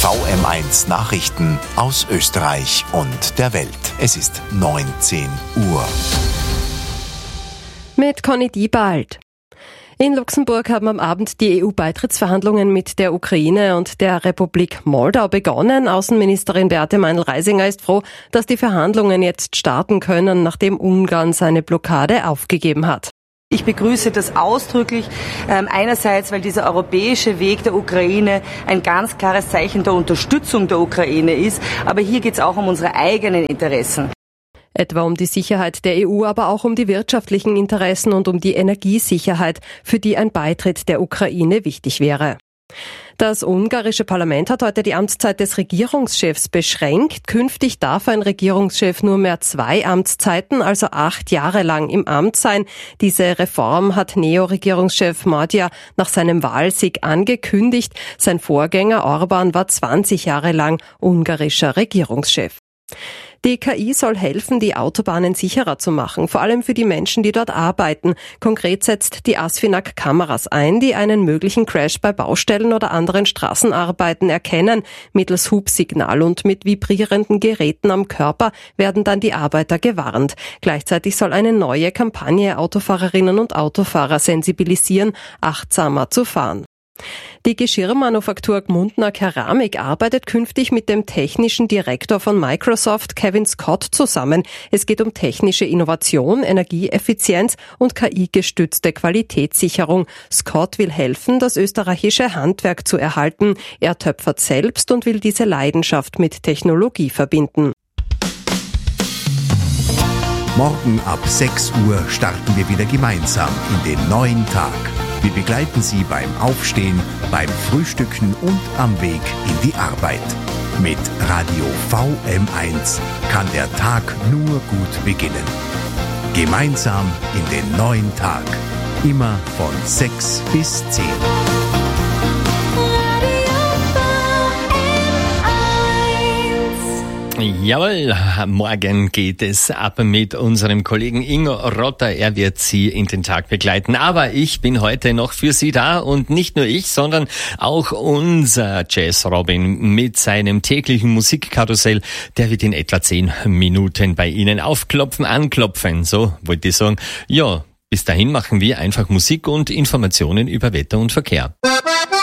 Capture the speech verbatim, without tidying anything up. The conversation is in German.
V M eins Nachrichten aus Österreich und der Welt. Es ist neunzehn Uhr. Mit Conny Diebald. In Luxemburg haben am Abend die E U-Beitrittsverhandlungen mit der Ukraine und der Republik Moldau begonnen. Außenministerin Beate Meinl-Reisinger ist froh, dass die Verhandlungen jetzt starten können, nachdem Ungarn seine Blockade aufgegeben hat. Ich begrüße das ausdrücklich, ähm, einerseits, weil dieser europäische Weg der Ukraine ein ganz klares Zeichen der Unterstützung der Ukraine ist, aber hier geht es auch um unsere eigenen Interessen. Etwa um die Sicherheit der E U, aber auch um die wirtschaftlichen Interessen und um die Energiesicherheit, für die ein Beitritt der Ukraine wichtig wäre. Das ungarische Parlament hat heute die Amtszeit des Regierungschefs beschränkt. Künftig darf ein Regierungschef nur mehr zwei Amtszeiten, also acht Jahre lang im Amt sein. Diese Reform hat Neo-Regierungschef Magyar nach seinem Wahlsieg angekündigt. Sein Vorgänger Orbán war zwanzig Jahre lang ungarischer Regierungschef. Die K I soll helfen, die Autobahnen sicherer zu machen, vor allem für die Menschen, die dort arbeiten. Konkret setzt die ASFINAG Kameras ein, die einen möglichen Crash bei Baustellen oder anderen Straßenarbeiten erkennen. Mittels Hubsignal und mit vibrierenden Geräten am Körper werden dann die Arbeiter gewarnt. Gleichzeitig soll eine neue Kampagne Autofahrerinnen und Autofahrer sensibilisieren, achtsamer zu fahren. Die Geschirrmanufaktur Gmundner Keramik arbeitet künftig mit dem technischen Direktor von Microsoft, Kevin Scott, zusammen. Es geht um technische Innovation, Energieeffizienz und K I-gestützte Qualitätssicherung. Scott will helfen, das österreichische Handwerk zu erhalten. Er töpfert selbst und will diese Leidenschaft mit Technologie verbinden. Morgen ab sechs Uhr starten wir wieder gemeinsam in den neuen Tag. Wir begleiten Sie beim Aufstehen, beim Frühstücken und am Weg in die Arbeit. Mit Radio V M eins kann der Tag nur gut beginnen. Gemeinsam in den neuen Tag. Immer von sechs bis zehn. Jawohl, morgen geht es ab mit unserem Kollegen Ingo Rotter. Er wird Sie in den Tag begleiten. Aber ich bin heute noch für Sie da und nicht nur ich, sondern auch unser Jazz Robin mit seinem täglichen Musikkarussell. Der wird in etwa zehn Minuten bei Ihnen aufklopfen, anklopfen. So wollte ich sagen. Ja, bis dahin machen wir einfach Musik und Informationen über Wetter und Verkehr.